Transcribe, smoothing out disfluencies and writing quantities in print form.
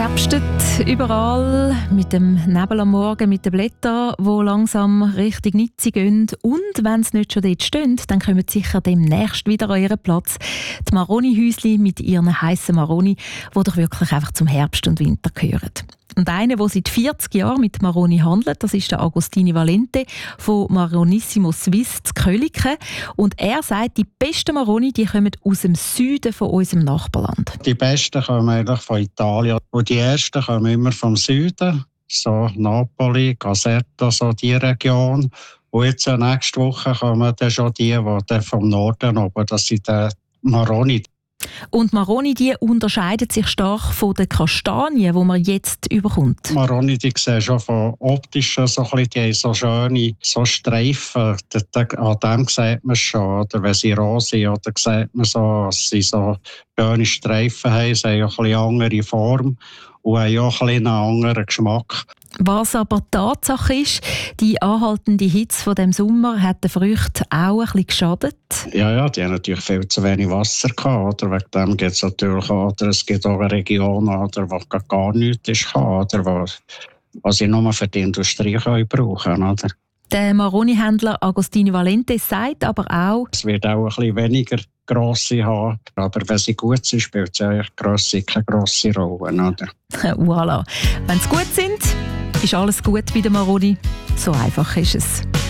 herbstet überall mit dem Nebel am Morgen, mit den Blättern, die langsam Richtung Nizzi gehen. Und wenn sie nicht schon dort stehen, dann kommen sie sicher demnächst wieder an ihren Platz. Die Maroni-Häusli mit ihren heissen Maroni, die doch wirklich einfach zum Herbst und Winter gehören. Und einer, der seit 40 Jahren mit Maroni handelt, das ist der Agostini Valente von Maronissimo Suisse zu Köliken. Und er sagt, die besten Maroni die kommen aus dem Süden von unserem Nachbarland. Die besten kommen eigentlich von Italien. Und die ersten kommen immer vom Süden, so Napoli, Caserta, so die Region. Und jetzt nächste Woche kommen dann schon die dann vom Norden oben. Das sind die Maroni. Und Maroni die unterscheidet sich stark von den Kastanien, die man jetzt überkommt. Maroni, die sehen schon von optischen so ein bisschen, die haben so schöne so Streifen. An dem sieht man schon. Oder wenn sie rot sind, oder sieht man so, dass sie so schöne Streifen haben. Sie haben auch eine andere Form und haben auch einen anderen Geschmack. Was aber Tatsache ist, die anhaltende Hitze von dem Sommer hat den Früchten auch ein bisschen geschadet. Ja, die haben natürlich viel zu wenig Wasser gehabt. Oder? Wegen dem gibt es natürlich auch, oder es gibt auch eine Region, oder, wo gar nichts ist, oder, was sie nur für die Industrie brauchen können. Oder? Der Maroni-Händler Agostini Valente sagt aber auch, es wird auch ein bisschen weniger Grosse haben. Aber wenn sie gut sind, spielt sie eigentlich keine grosse Rolle. Oder? Voilà. Wenn sie gut sind, ist alles gut bei der Maroni. So einfach ist es.